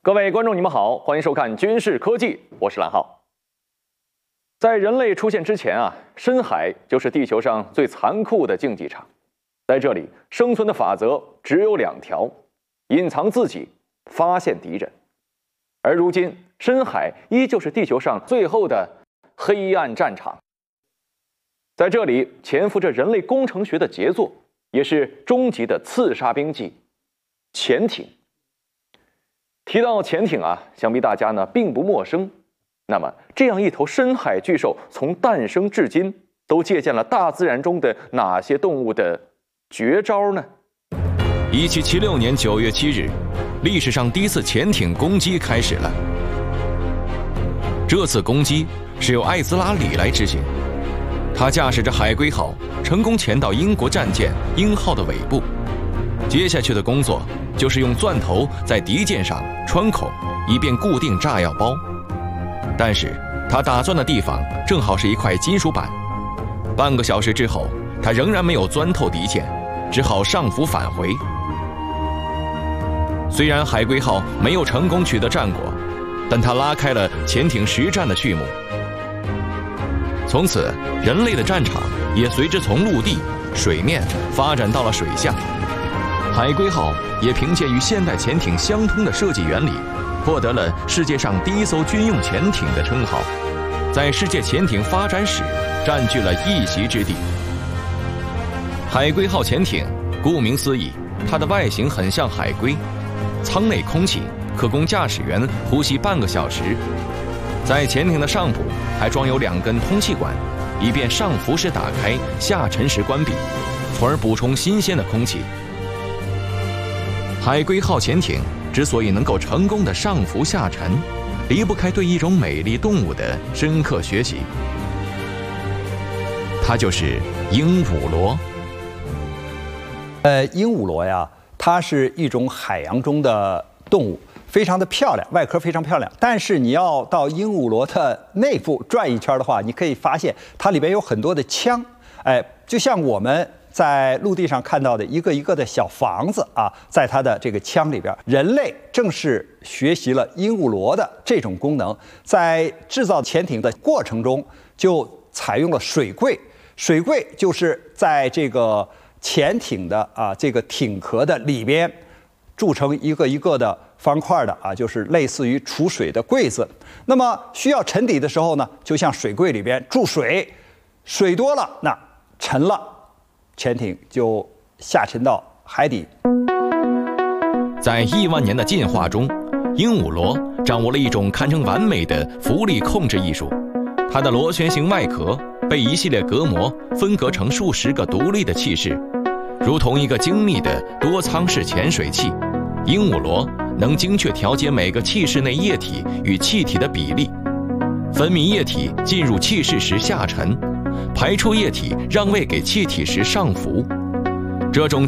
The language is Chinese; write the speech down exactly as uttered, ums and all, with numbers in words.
各位观众，你们好，欢迎收看《军事科技》，我是蓝浩。在人类出现之前啊，深海就是地球上最残酷的竞技场。在这里，生存的法则只有两条：隐藏自己，发现敌人。而如今，深海依旧是地球上最后的黑暗战场。在这里，潜伏着人类工程学的杰作，也是终极的刺杀兵器——潜艇。提到潜艇啊，想必大家呢并不陌生。那么，这样一头深海巨兽从诞生至今，都借鉴了大自然中的哪些动物的绝招呢？ 一七七六年九月七日，历史上第一次潜艇攻击开始了。这次攻击是由艾兹拉·里来执行，他驾驶着海龟号成功潜到英国战舰鹰号的尾部。接下去的工作就是用钻头在敌舰上穿孔，以便固定炸药包。但是他打钻的地方正好是一块金属板。半个小时之后，他仍然没有钻透敌舰，只好上浮返回。虽然海龟号没有成功取得战果，但它拉开了潜艇实战的序幕。从此，人类的战场也随之从陆地、水面发展到了水下。海龟号也凭借与现代潜艇相通的设计原理，获得了世界上第一艘军用潜艇的称号，在世界潜艇发展史占据了一席之地。海龟号潜艇顾名思义，它的外形很像海龟，舱内空气可供驾驶员呼吸半个小时。在潜艇的上部还装有两根通气管，以便上浮时打开，下沉时关闭，从而补充新鲜的空气。海龟号潜艇之所以能够成功的上浮下沉，离不开对一种美丽动物的深刻学习，它就是鹦鹉螺。 呃，鹦鹉螺呀，它是一种海洋中的动物，非常的漂亮，外壳非常漂亮。但是你要到鹦鹉螺的内部转一圈的话，你可以发现它里边有很多的腔，哎，就像我们在陆地上看到的一个一个的小房子啊，在它的这个腔里边，人类正是学习了鹦鹉螺的这种功能，在制造潜艇的过程中就采用了水柜。水柜就是在这个潜艇的啊这个艇壳的里边铸成一个一个的方块的啊，就是类似于储水的柜子。那么需要沉底的时候呢，就像水柜里边注水，水多了那沉了，潜艇就下沉到海底。 在亿万年的进化中，鹦鹉螺掌握了一种堪称完美的浮力控制艺术。它的螺旋形外壳被一系列隔膜分隔成数十个独立的气室，如同一个精密的多舱式潜水器。鹦鹉螺能精确调节每个气室内液体与气体的比例，分泌液体进入气室时下沉，排出液体让位给气体时上浮。这种